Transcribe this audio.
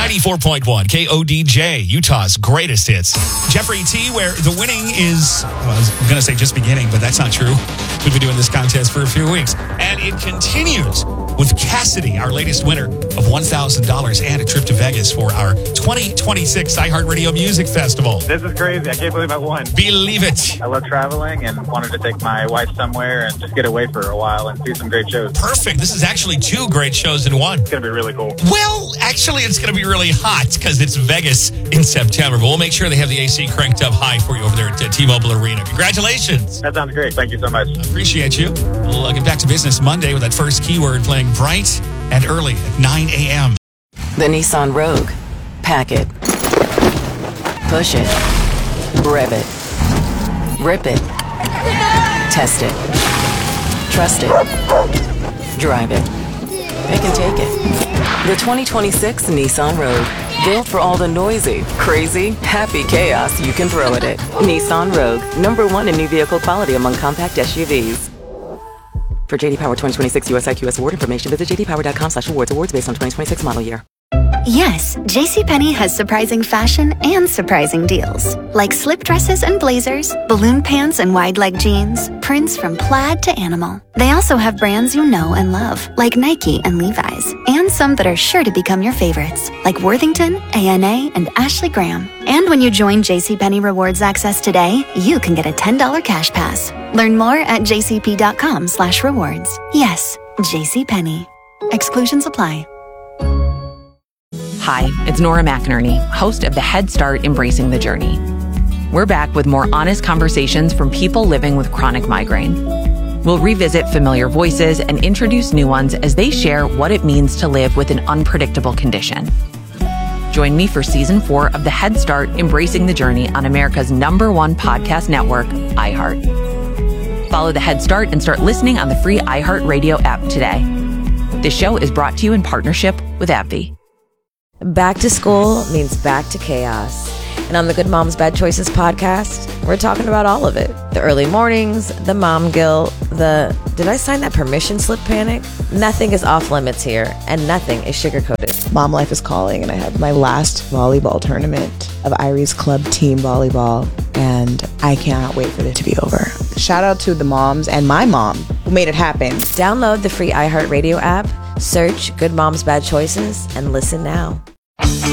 94.1 KODJ, Utah's greatest hits. Jeffrey T, where the winning is, well, I was going to say just beginning, but that's not true. We've been doing this contest for a few weeks. And it continues with Cassidy, our latest winner of $1,000 and a trip to Vegas for our 2026 iHeartRadio Music Festival. This is crazy. I can't believe I won. Believe it. I love traveling and wanted to take my wife somewhere and just get away for a while and see some great shows. Perfect. This is actually 2 great shows in one. It's going to be really cool. Well, actually, it's going to be really hot because it's Vegas in September. But we'll make sure they have the AC cranked up high for you over there at T-Mobile Arena. Congratulations. That sounds great. Thank you so much. I appreciate you. We'll get back to business Monday with that first keyword playing bright and early at 9 a.m. The Nissan Rogue. Pack it. Push it. Rev it. Rip it. Test it. Trust it. Drive it. Pick and take it. The 2026 Nissan Rogue. Built for all the noisy, crazy, happy chaos you can throw at it. Nissan Rogue. #1 in new vehicle quality among compact SUVs. For JD Power 2026 US IQS award information, visit jdpower.com/awards. Awards based on 2026 model year. Yes, JCPenney has surprising fashion and surprising deals. Like slip dresses and blazers, balloon pants and wide leg jeans, prints from plaid to animal. They also have brands you know and love, like Nike and Levi's, and some that are sure to become your favorites, like Worthington, A&A, and Ashley Graham. And when you join JCPenney Rewards Access today, you can get a $10 cash pass. Learn more at jcp.com/rewards. Yes, JCPenney. Exclusions apply. Hi, it's Nora McInerney, host of the Head Start Embracing the Journey. We're back with more honest conversations from people living with chronic migraine. We'll revisit familiar voices and introduce new ones as they share what it means to live with an unpredictable condition. Join me for Season 4 of the Head Start Embracing the Journey on America's #1 podcast network, iHeart. Follow the Head Start and start listening on the free iHeartRadio app today. This show is brought to you in partnership with AbbVie. Back to school means back to chaos. And on the Good Moms Bad Choices podcast, we're talking about all of it. The early mornings, the mom guilt, the did I sign that permission slip panic? Nothing is off limits here, and nothing is sugar-coated. Mom life is calling, and I have my last volleyball tournament of Irie's Club team volleyball, and I cannot wait for it to be over. Shout out to the moms and my mom who made it happen. Download the free iHeartRadio app, search Good Moms Bad Choices, and listen now.